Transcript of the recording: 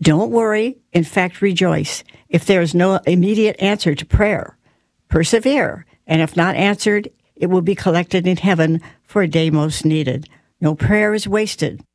Don't worry. In fact, rejoice. If there is no immediate answer to prayer, persevere. And if not answered, it will be collected in heaven for a day most needed. No prayer is wasted.